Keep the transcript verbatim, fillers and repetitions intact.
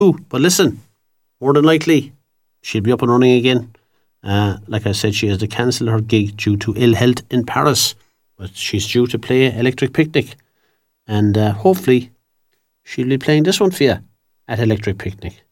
But listen, more than likely, she'll be up and running again. Uh, like I said, she has to cancel her gig due to ill health in Paris. But she's due to play Electric Picnic. And uh, hopefully, she'll be playing this one for you at Electric Picnic.